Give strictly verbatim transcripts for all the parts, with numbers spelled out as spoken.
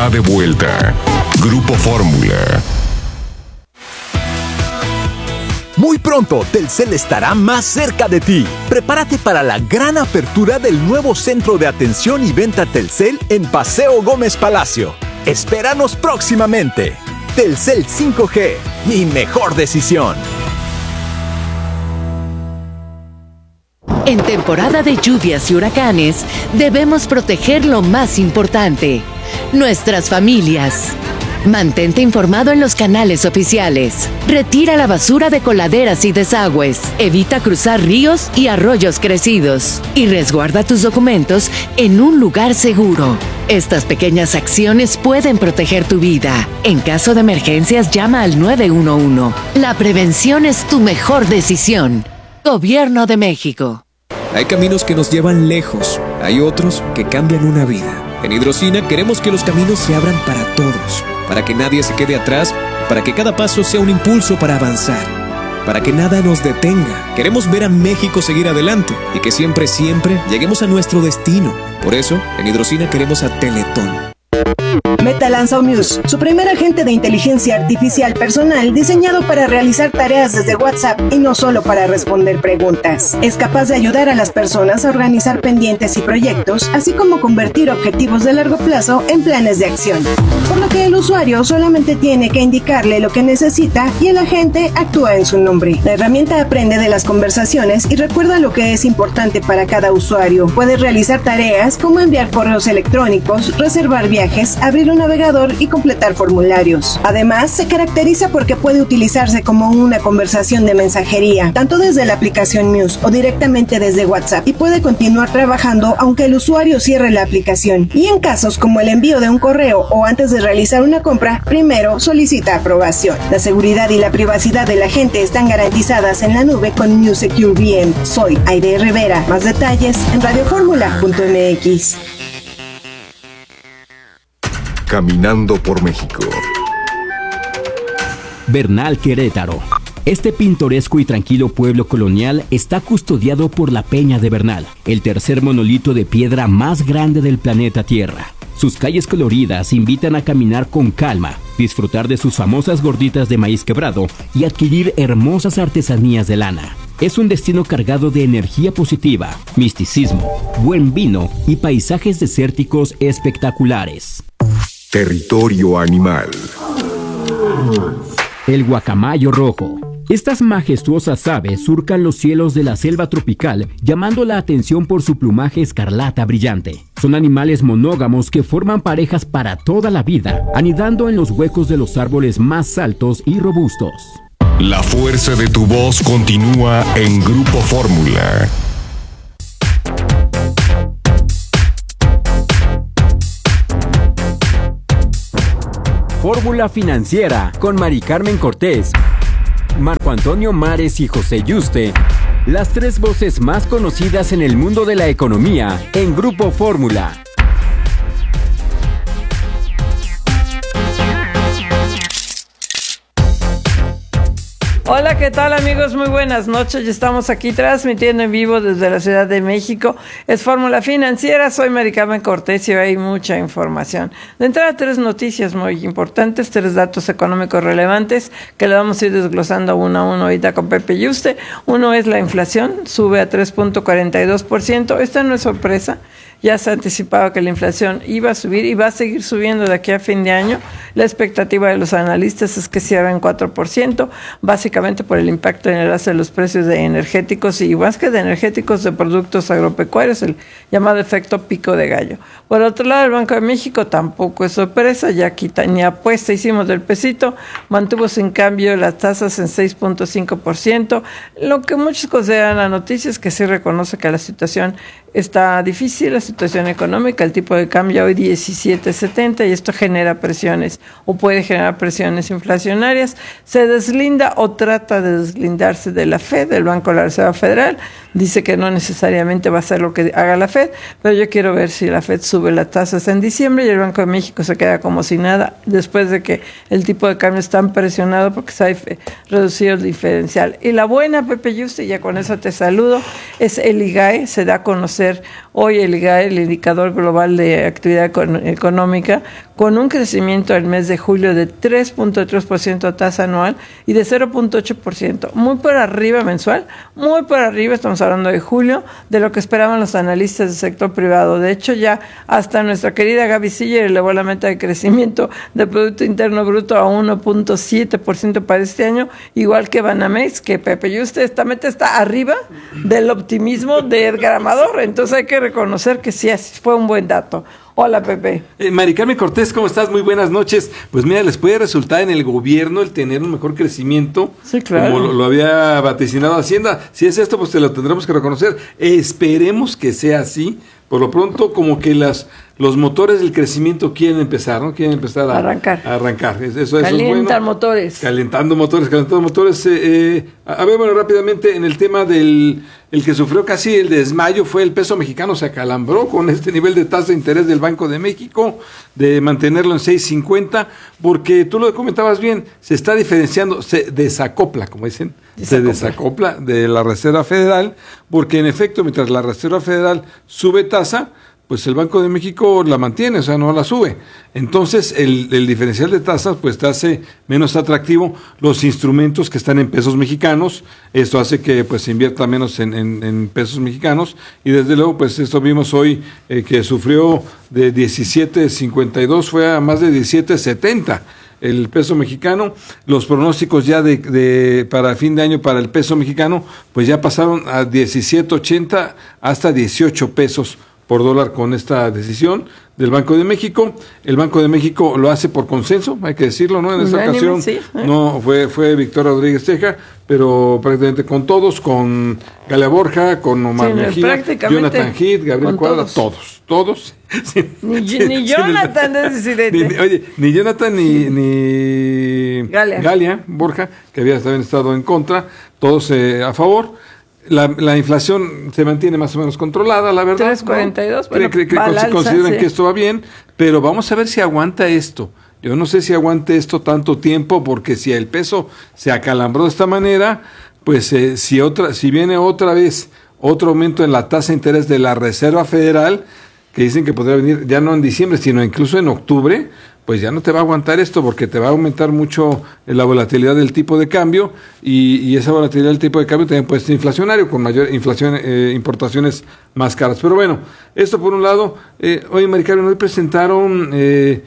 está de vuelta. Grupo Fórmula. Muy pronto, Telcel estará más cerca de ti. Prepárate para la gran apertura del nuevo centro de atención y venta Telcel en Paseo Gómez Palacio. Espéranos próximamente. Telcel cinco G, mi mejor decisión. En temporada de lluvias y huracanes, debemos proteger lo más importante, nuestras familias. Mantente informado en los canales oficiales. Retira la basura de coladeras y desagües. Evita cruzar ríos y arroyos crecidos. Y resguarda tus documentos en un lugar seguro. Estas pequeñas acciones pueden proteger tu vida. En caso de emergencias, llama al nueve uno uno. La prevención es tu mejor decisión. Gobierno de México. Hay caminos que nos llevan lejos. Hay otros que cambian una vida. En Hidrocina queremos que los caminos se abran para todos, para que nadie se quede atrás, para que cada paso sea un impulso para avanzar, para que nada nos detenga. Queremos ver a México seguir adelante y que siempre, siempre lleguemos a nuestro destino. Por eso, en Hidrocina queremos a Teletón. Meta lanzó Muse, su primer agente de inteligencia artificial personal diseñado para realizar tareas desde WhatsApp y no solo para responder preguntas. Es capaz de ayudar a las personas a organizar pendientes y proyectos, así como convertir objetivos de largo plazo en planes de acción. Por lo que el usuario solamente tiene que indicarle lo que necesita y el agente actúa en su nombre. La herramienta aprende de las conversaciones y recuerda lo que es importante para cada usuario. Puede realizar tareas como enviar correos electrónicos, reservar viajes, abrir un navegador y completar formularios. Además, se caracteriza porque puede utilizarse como una conversación de mensajería, tanto desde la aplicación Muse o directamente desde WhatsApp, y puede continuar trabajando aunque el usuario cierre la aplicación. Y en casos como el envío de un correo o antes de realizar una compra, primero solicita aprobación. La seguridad y la privacidad de la gente están garantizadas en la nube con Muse Secure V M. Soy Aide Rivera. Más detalles en radioformula punto m x. Caminando por México. Bernal, Querétaro. Este pintoresco y tranquilo pueblo colonial está custodiado por la Peña de Bernal, el tercer monolito de piedra más grande del planeta Tierra. Sus calles coloridas invitan a caminar con calma, disfrutar de sus famosas gorditas de maíz quebrado y adquirir hermosas artesanías de lana. Es un destino cargado de energía positiva, misticismo, buen vino y paisajes desérticos espectaculares. Territorio animal. El guacamayo rojo. Estas majestuosas aves surcan los cielos de la selva tropical, llamando la atención por su plumaje escarlata brillante. Son animales monógamos que forman parejas para toda la vida, anidando en los huecos de los árboles más altos y robustos. La fuerza de tu voz continúa en Grupo Fórmula. Fórmula Financiera con Mari Carmen Cortés, Marco Antonio Mares y José Yuste, las tres voces más conocidas en el mundo de la economía en Grupo Fórmula. Hola, ¿qué tal amigos? Muy buenas noches. Ya estamos aquí transmitiendo en vivo desde la Ciudad de México. Es Fórmula Financiera, soy Mari Carmen Cortés y hoy hay mucha información. De entrada, tres noticias muy importantes, tres datos económicos relevantes que le vamos a ir desglosando uno a uno ahorita con Pepe Yuste. Uno es la inflación, sube a tres punto cuarenta y dos por ciento. Esta no es sorpresa. Ya se anticipaba que la inflación iba a subir y va a seguir subiendo de aquí a fin de año. La expectativa de los analistas es que cierre en cuatro por ciento, básicamente por el impacto en el alza de los precios de energéticos y más que de energéticos, de productos agropecuarios, el llamado efecto pico de gallo. Por otro lado, el Banco de México tampoco es sorpresa, ya que ni apuesta hicimos del pesito, mantuvo sin cambio las tasas en seis punto cinco por ciento. Lo que muchos consideran la noticia es que sí reconoce que la situación está difícil, la situación económica, el tipo de cambio hoy diecisiete setenta y esto genera presiones o puede generar presiones inflacionarias. Se deslinda o trata de deslindarse de la Fed, del Banco de la Reserva Federal. Dice que no necesariamente va a ser lo que haga la Fed, pero yo quiero ver si la Fed sube las tasas en diciembre y el Banco de México se queda como si nada después de que el tipo de cambio está presionado porque se ha reducido el diferencial. Y la buena, Pepe Yuste, ya con eso te saludo, es el I G A E. Se da a conocer hoy el I G A E, el Indicador Global de Actividad Económica, con un crecimiento del mes de julio de tres punto tres por ciento tasa anual y de cero punto ocho por ciento, muy por arriba mensual, muy por arriba, estamos hablando de julio, de lo que esperaban los analistas del sector privado. De hecho, ya hasta nuestra querida Gaby Siller elevó la meta de crecimiento del Producto Interno Bruto a uno punto siete por ciento para este año, igual que Banamex, que Pepe Yuste, esta meta está arriba del optimismo de Edgar Amador, entonces hay que reconocer que sí fue un buen dato. Hola, Pepe. Eh, Mari Carmen Cortés, ¿cómo estás? Muy buenas noches. Pues mira, les puede resultar en el gobierno el tener un mejor crecimiento, sí, claro, como lo, lo había vaticinado Hacienda. Si es esto, pues te lo tendremos que reconocer. Esperemos que sea así. Por lo pronto, como que las los motores del crecimiento quieren empezar, ¿no? Quieren empezar a arrancar. A arrancar. Eso, eso Calientan es bueno. motores. Calentando motores, calentando motores. Eh, eh, a ver, bueno, rápidamente, en el tema del el que sufrió casi el desmayo fue el peso mexicano, se acalambró con este nivel de tasa de interés del Banco de México, de mantenerlo en seis cincuenta, porque tú lo comentabas bien, se está diferenciando, se desacopla, como dicen, desacopla. se desacopla de la Reserva Federal, porque en efecto, mientras la Reserva Federal sube tasa, pues el Banco de México la mantiene, o sea, no la sube. Entonces, el, el diferencial de tasas, pues te hace menos atractivo los instrumentos que están en pesos mexicanos. Esto hace que, pues, se invierta menos en, en, en pesos mexicanos. Y desde luego, pues, esto vimos hoy eh, que sufrió de diecisiete cincuenta y dos, fue a más de diecisiete setenta. El peso mexicano, los pronósticos ya de, de para fin de año para el peso mexicano, pues ya pasaron a diecisiete ochenta hasta dieciocho pesos por dólar con esta decisión del Banco de México. El Banco de México lo hace por consenso, hay que decirlo, ¿no? En esta Unánime, ocasión sí, ¿eh? no fue fue Victoria Rodríguez Ceja, pero prácticamente con todos, con Galia Borja, con Omar sí, Mejía, Jonathan Heath, Gabriel Cuadra, todos, todos. todos sin, ni, sin, ni Jonathan sin el, es disidente. Ni, oye, ni Jonathan ni, ni Galia. Galia Borja, que había también estado en contra, todos eh, a favor. La, la inflación se mantiene más o menos controlada, la verdad. tres cuarenta y dos, ¿no? bueno, Cre, cre, balanza, consideran sí. que esto va bien, pero vamos a ver si aguanta esto. Yo no sé si aguante esto tanto tiempo, porque si el peso se acalambró de esta manera, pues eh, si otra, si viene otra vez otro aumento en la tasa de interés de la Reserva Federal, que dicen que podría venir ya no en diciembre, sino incluso en octubre, pues ya no te va a aguantar esto, porque te va a aumentar mucho la volatilidad del tipo de cambio, y, y esa volatilidad del tipo de cambio también puede ser inflacionario, con mayor inflación, eh, importaciones más caras. Pero bueno, esto por un lado. Eh, hoy, Mari Carmen, hoy presentaron eh,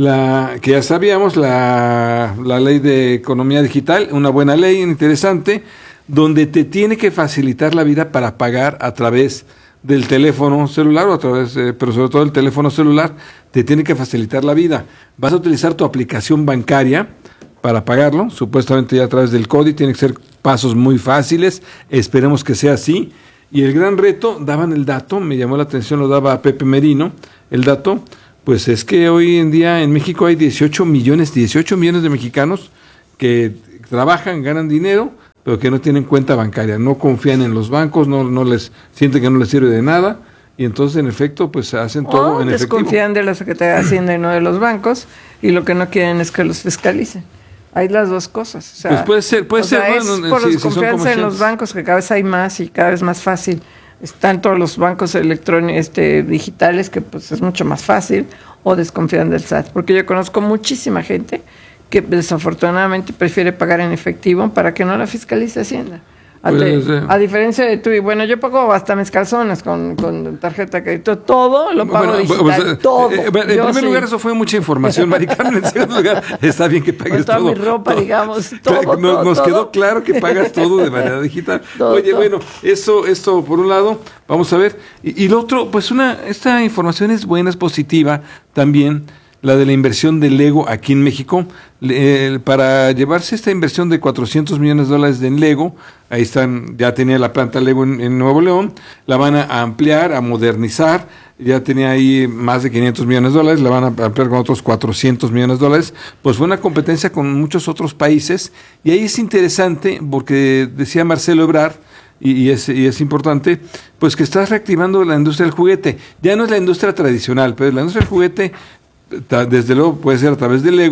la que ya sabíamos, la, la ley de economía digital, una buena ley, interesante, donde te tiene que facilitar la vida para pagar a través del teléfono celular, o a través, eh, pero sobre todo el teléfono celular, te tiene que facilitar la vida. Vas a utilizar tu aplicación bancaria para pagarlo, supuestamente ya a través del C O D I, tiene que ser pasos muy fáciles, esperemos que sea así. Y el gran reto, daban el dato, me llamó la atención, lo daba Pepe Merino, el dato, pues es que hoy en día en México hay dieciocho millones, dieciocho millones de mexicanos que trabajan, ganan dinero, pero que no tienen cuenta bancaria, no confían en los bancos, no, no les sienten que no les sirve de nada, y entonces en efecto pues hacen todo o en efectivo. Desconfían de la Secretaría de Hacienda y no de los bancos, y lo que no quieren es que los fiscalicen. Hay las dos cosas. O sea, pues puede ser, puede o ser. sea, Bueno, es por si, desconfianza si en los bancos, que cada vez hay más y cada vez más fácil. Están todos los bancos electrónicos, este, digitales, que pues es mucho más fácil, o desconfían del S A T. Porque yo conozco muchísima gente que desafortunadamente prefiere pagar en efectivo para que no la fiscalice Hacienda. A, te, a diferencia de tú, y bueno, yo pago hasta mis calzones con, con tarjeta de crédito, todo lo pago bueno, digital, pues, todo. Eh, en yo primer sí. lugar, eso fue mucha información, Mari Carmen. En segundo lugar, está bien que pagues toda todo. mi ropa, todo. digamos, todo, Nos, todo, nos todo. quedó claro que pagas todo de manera digital. todo, Oye, todo. bueno, eso, esto por un lado, vamos a ver. Y, y lo otro, pues una, esta información es buena, es positiva también, la de la inversión de Lego aquí en México. Eh, para llevarse esta inversión de cuatrocientos millones de dólares en Lego, ahí están, ya tenía la planta Lego en, en Nuevo León, la van a ampliar, a modernizar, ya tenía ahí más de quinientos millones de dólares, la van a ampliar con otros cuatrocientos millones de dólares, pues fue una competencia con muchos otros países, y ahí es interesante, porque decía Marcelo Ebrard, Y, y, es, y es importante, pues que estás reactivando la industria del juguete. Ya no es la industria tradicional, pero la industria del juguete, desde luego puede ser a través del Lego,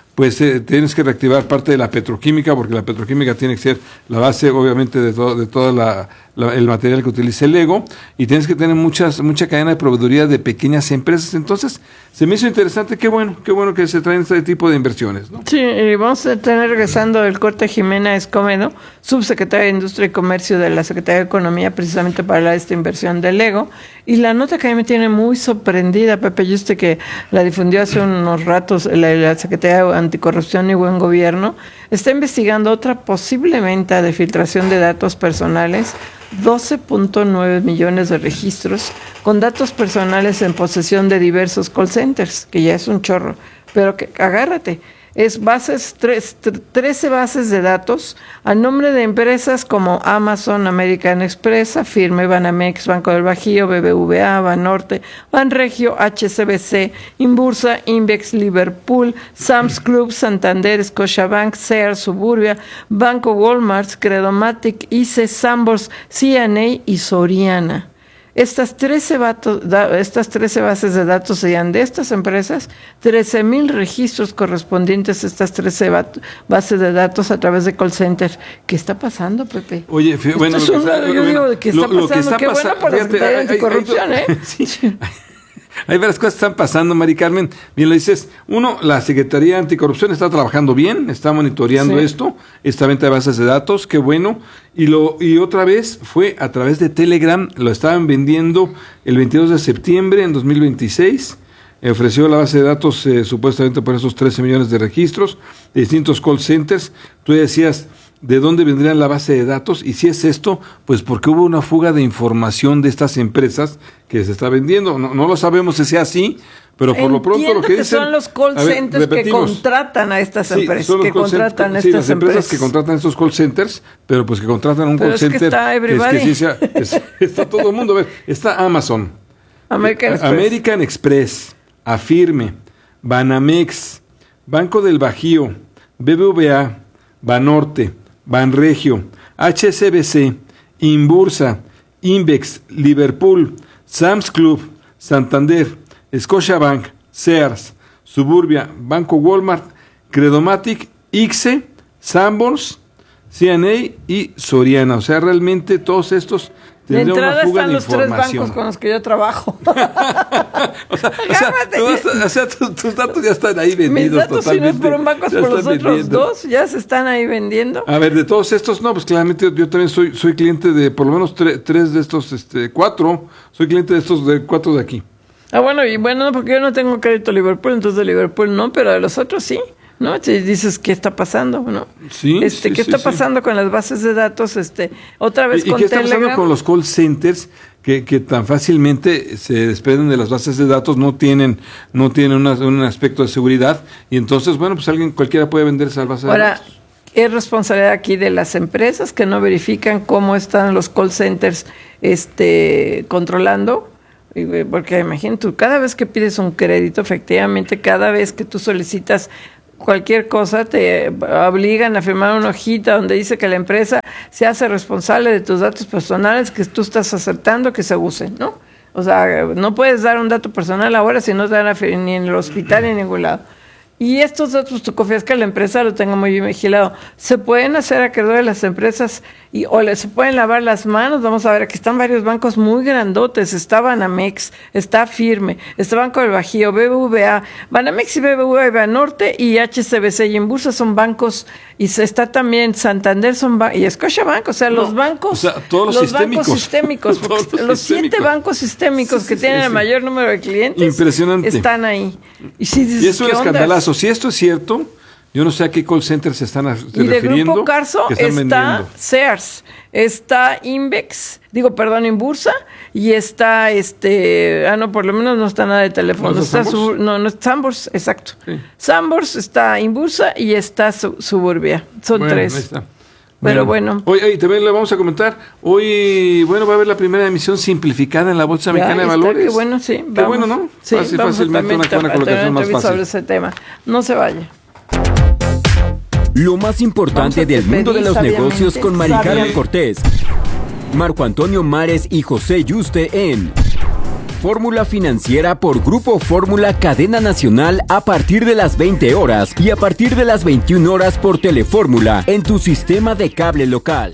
pues eh, tienes que reactivar parte de la petroquímica, porque la petroquímica tiene que ser la base, obviamente, de todo de toda la, la, el material que utiliza el Lego, y tienes que tener muchas mucha cadena de proveeduría de pequeñas empresas. Entonces, se me hizo interesante, qué bueno, qué bueno que se traen este tipo de inversiones, ¿no? Sí, y vamos a tener regresando del corte Jimena Escobedo, subsecretaria de Industria y Comercio de la Secretaría de Economía, precisamente para hablar de esta inversión del Lego. Y la nota que a mí me tiene muy sorprendida, Pepe, yo usted que la difundió hace unos ratos la, la Secretaría de Anticorrupción y Buen Gobierno, está investigando otra posible venta de filtración de datos personales, doce punto nueve millones de registros con datos personales en posesión de diversos call centers, que ya es un chorro, pero que agárrate. Es bases, tres, trece bases de datos a nombre de empresas como Amazon, American Express, Afirme, Banamex, Banco del Bajío, B B V A, Banorte, Banregio, H S B C, Inbursa, Invex, Liverpool, Sam's Club, Santander, Scotiabank, Sears, Suburbia, Banco Walmart, Credomatic, I C E, Sambors, C N A y Soriana. Estas trece, vatos, da, estas trece bases de datos serían de estas empresas, trece mil registros correspondientes a estas trece bat, bases de datos a través de call center. ¿Qué está pasando, Pepe? Oye, f- bueno, Esto es un, está, yo bueno, digo, ¿qué está lo, pasando? lo que está Qué pasa- bueno por la fíjate, Secretaría de hay- hay- Anticorrupción, hay- ¿eh? Sí. Hay varias cosas que están pasando, Mari Carmen. Bien lo dices. Uno, la Secretaría de Anticorrupción está trabajando bien, está monitoreando Sí. esto, esta venta de bases de datos, qué bueno. Y lo y otra vez fue a través de Telegram, lo estaban vendiendo el veintidós de septiembre en dos mil veintiséis. Eh, ofreció la base de datos eh, supuestamente por esos trece millones de registros de distintos call centers. Tú decías, ¿de dónde vendrían la base de datos? Y si es esto, pues porque hubo una fuga de información de estas empresas que se está vendiendo. No, no lo sabemos si sea así, pero por lo pronto lo que, que dicen... son los call a ver, centers que repetimos. contratan a estas Sí, empresas, son los que call cent- contratan a sí, estas las empresas empresas. que contratan estos call centers, pero pues que contratan un Pero call es que center está que, es, que everybody. sí sea, es- está todo el mundo. A ver, está Amazon, American eh, Express. American Express, Afirme, Banamex, Banco del Bajío, B B V A, Banorte, Banregio, H S B C, Inbursa, Invex, Liverpool, Sam's Club, Santander, Scotiabank, Sears, Suburbia, Banco Walmart, Credomatic, I C E, Sambors, C N A y Soriana. O sea, realmente todos estos De tendrían una entrada fuga están de los tres información. bancos con los que yo trabajo. O sea, o sea, tú vas a- o sea, tus, tus datos ya están ahí vendidos. Mis datos, si no totalmente. fueron bancos Ya por los están otros vendiendo. dos, ya se están ahí vendiendo. A ver, de todos estos, no, pues claramente yo, yo también soy soy cliente de por lo menos tre- tres de estos, este, cuatro, soy cliente de estos, de cuatro de aquí. Ah, bueno, y bueno, porque yo no tengo crédito Liverpool, entonces de Liverpool no, pero de los otros sí, ¿no? Si dices, ¿qué está pasando? ¿No? Sí, Este, sí, ¿qué sí, está sí. pasando con las bases de datos? Este, otra vez ¿Y, y con qué está pasando Telegram. con los call centers que, que tan fácilmente se desprenden de las bases de datos, no tienen no tienen una- un aspecto de seguridad y entonces, bueno, pues alguien cualquiera puede vender esa base de Ahora, datos? es responsabilidad aquí de las empresas que no verifican cómo están los call centers este, controlando. Y, güey, porque imagínate, tú, cada vez que pides un crédito, efectivamente, cada vez que tú solicitas cualquier cosa, te obligan a firmar una hojita donde dice que la empresa se hace responsable de tus datos personales que tú estás aceptando que se usen, ¿no? O sea, no puedes dar un dato personal ahora si no te dan a fir- ni en el hospital ni en ningún lado. Y estos datos, tú confías que la empresa lo tenga muy bien vigilado. Se pueden hacer acreedores de las empresas y o le, se pueden lavar las manos. Vamos a ver, aquí están varios bancos muy grandotes. Está Banamex, está Firme, está Banco del Bajío, B B V A. Banamex y B B V A y Banorte y H S B C y Inbursa son bancos. Y se está también Santander son ba- y Scotiabank. O sea, los bancos, o sea, todos los bancos sistémicos. sistémicos. Todos porque los los siete sistémicos. bancos sistémicos Sí, que sí, tienen sí, el sí. mayor número de clientes Impresionante. están ahí. Y, si dices, Y es un ¿qué ondas? escandalazo. Si esto es cierto, yo no sé a qué call center se están a- Y de refiriendo. Grupo Carso que están está vendiendo. Sears, está Invex, digo, perdón, Inbursa, y está, este, ah, no, por lo menos no está nada de teléfono. ¿No está está Sambors? Subur- no, no, Sambors, exacto. Sí. Sambors, está Inbursa y está Su- Suburbia. Son Bueno, tres. ahí está. Pero bueno. Hoy, hoy también le vamos a comentar. Hoy, bueno, va a haber la primera emisión simplificada en la Bolsa Ya, Mexicana de está, Valores. qué bueno, sí. Qué vamos. bueno, ¿no? Sí, Fácil, vamos fácilmente una, también una a tener colocación más entrevista sobre fácil. ese tema. No se vaya. Lo más importante Vamos a del mundo de pedir los sabiamente, negocios con Mari Carmen sabiamente. Cortés, Marco Antonio Mares y José Yuste en Fórmula Financiera por Grupo Fórmula Cadena Nacional a partir de las veinte horas y a partir de las veintiuna horas por Telefórmula en tu sistema de cable local.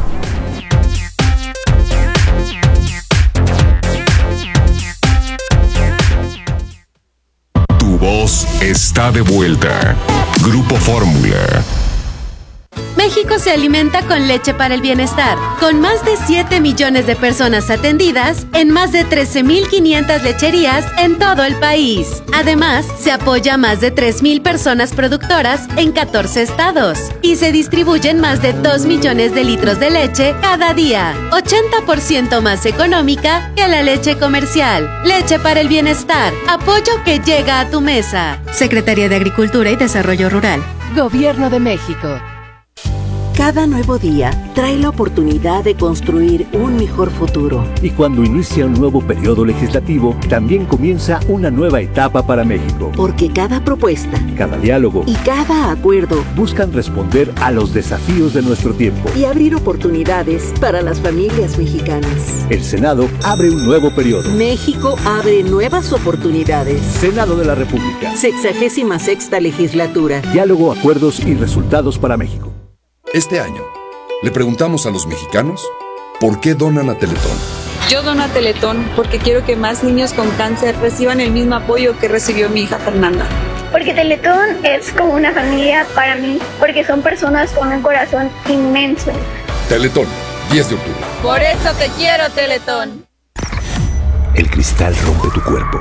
Tu voz está de vuelta. Grupo Fórmula. México se alimenta con leche para el bienestar, con más de siete millones de personas atendidas en más de trece mil quinientas lecherías en todo el país. Además, se apoya a más de tres mil personas productoras en catorce estados y se distribuyen más de dos millones de litros de leche cada día, ochenta por ciento más económica que la leche comercial. Leche para el bienestar, apoyo que llega a tu mesa. Secretaría de Agricultura y Desarrollo Rural. Gobierno de México. Cada nuevo día trae la oportunidad de construir un mejor futuro. Y cuando inicia un nuevo periodo legislativo, también comienza una nueva etapa para México. Porque cada propuesta, cada diálogo y cada acuerdo buscan responder a los desafíos de nuestro tiempo y abrir oportunidades para las familias mexicanas. El Senado abre un nuevo periodo. México abre nuevas oportunidades. Senado de la República. Sexagésima sexta legislatura. Diálogo, acuerdos y resultados para México. Este año, le preguntamos a los mexicanos por qué donan a Teletón. Yo dono a Teletón porque quiero que más niños con cáncer reciban el mismo apoyo que recibió mi hija Fernanda. Porque Teletón es como una familia para mí, porque son personas con un corazón inmenso. Teletón, diez de octubre. Por eso te quiero, Teletón. El cristal rompe tu cuerpo.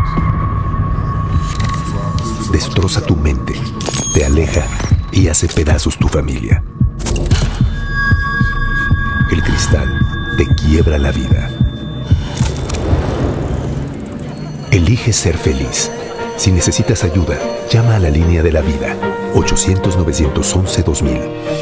Destroza tu mente, te aleja y hace pedazos tu familia. El cristal te quiebra la vida. Elige ser feliz. Si necesitas ayuda, llama a la línea de la vida. ochocientos, novecientos once, dos mil.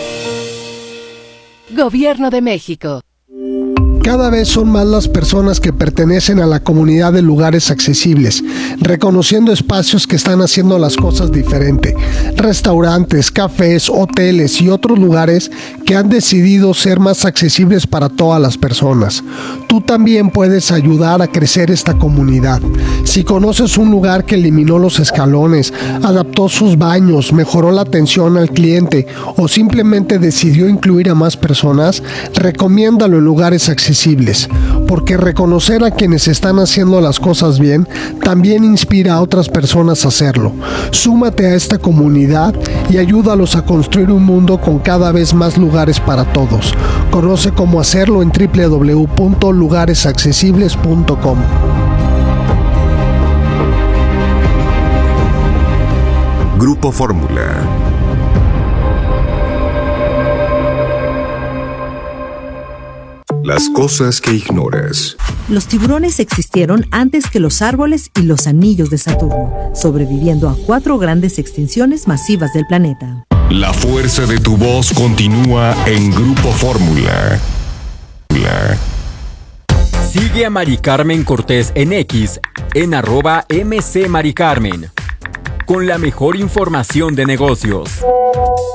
Gobierno de México. Cada vez son más las personas que pertenecen a la comunidad de lugares accesibles, reconociendo espacios que están haciendo las cosas diferente. Restaurantes, cafés, hoteles y otros lugares que han decidido ser más accesibles para todas las personas. Tú también puedes ayudar a crecer esta comunidad. Si conoces un lugar que eliminó los escalones, adaptó sus baños, mejoró la atención al cliente o simplemente decidió incluir a más personas, recomiéndalo en lugares accesibles. Porque reconocer a quienes están haciendo las cosas bien también inspira a otras personas a hacerlo. Súmate a esta comunidad y ayúdalos a construir un mundo con cada vez más lugares para todos. Conoce cómo hacerlo en doble u doble u doble u punto lugares accesibles punto com. Grupo Fórmula. Las cosas que ignoras. Los tiburones existieron antes que los árboles y los anillos de Saturno, sobreviviendo a cuatro grandes extinciones masivas del planeta. La fuerza de tu voz continúa en Grupo Fórmula. Sigue a Mari Carmen Cortés en X, en arroba M C Mari Carmen, con la mejor información de negocios.